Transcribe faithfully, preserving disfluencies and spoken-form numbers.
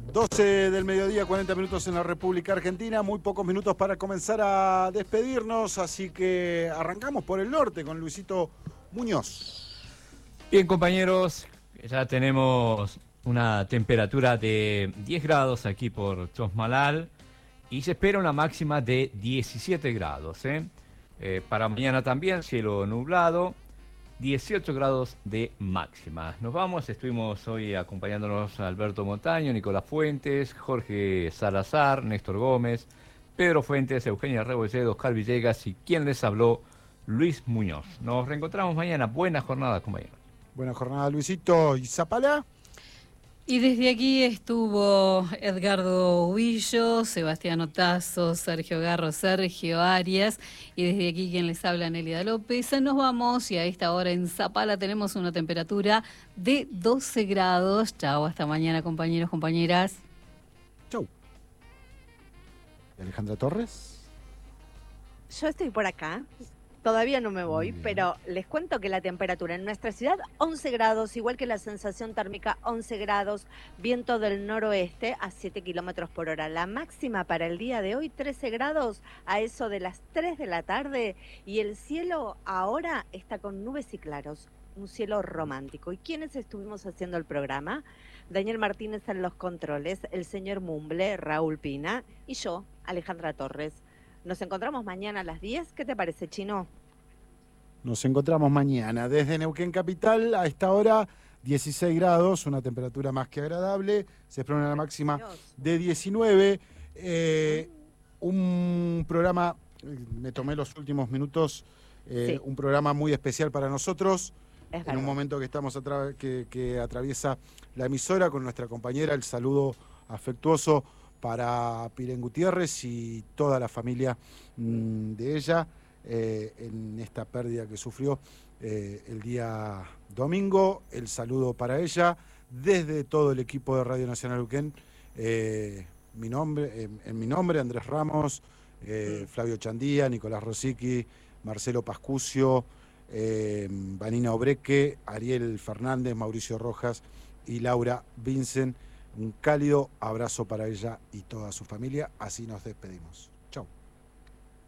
doce del mediodía, cuarenta minutos en la República Argentina, muy pocos minutos para comenzar a despedirnos, así que arrancamos por el norte con Luisito Muñoz. Bien, compañeros, ya tenemos una temperatura de diez grados aquí por Chosmalal y se espera una máxima de diecisiete grados. ¿eh? Eh, para mañana también, cielo nublado, dieciocho grados de máxima. Nos vamos, estuvimos hoy acompañándonos Alberto Montaño, Nicolás Fuentes, Jorge Salazar, Néstor Gómez, Pedro Fuentes, Eugenia Rebolledo, Oscar Villegas y quien les habló, Luis Muñoz. Nos reencontramos mañana. Buena jornada, compañeros. Buena jornada, Luisito. ¿Y Zapala? Y desde aquí estuvo Edgardo Huillo, Sebastián Otazo, Sergio Garro, Sergio Arias, y desde aquí quien les habla, Nélida López. Nos vamos y a esta hora en Zapala tenemos una temperatura de doce grados. Chao, hasta mañana, compañeros, compañeras. Chau. Alejandra Torres. Yo estoy por acá. Todavía no me voy, pero les cuento que la temperatura en nuestra ciudad once grados, igual que la sensación térmica once grados, viento del noroeste a siete kilómetros por hora. La máxima para el día de hoy trece grados a eso de las tres de la tarde y el cielo ahora está con nubes y claros, un cielo romántico. ¿Y quiénes estuvimos haciendo el programa? Daniel Martínez en los controles, el señor Mumble, Raúl Pina y yo, Alejandra Torres. Nos encontramos mañana a las diez. ¿Qué te parece, Chino? Nos encontramos mañana desde Neuquén Capital a esta hora, dieciséis grados, una temperatura más que agradable. Se espera una máxima de diecinueve. Eh, un programa, me tomé los últimos minutos, eh, sí. un programa muy especial para nosotros. Es en verdad. Un momento que estamos atra que, que atraviesa la emisora con nuestra compañera, el saludo afectuoso para Piren Gutiérrez y toda la familia mmm, de ella eh, en esta pérdida que sufrió eh, el día domingo. El saludo para ella desde todo el equipo de Radio Nacional Neuquén. Eh, mi nombre, eh, en mi nombre, Andrés Ramos, eh, Flavio Chandía, Nicolás Rosicky, Marcelo Pascucio, eh, Vanina Obreque, Ariel Fernández, Mauricio Rojas y Laura Vincent. Un cálido abrazo para ella y toda su familia. Así nos despedimos.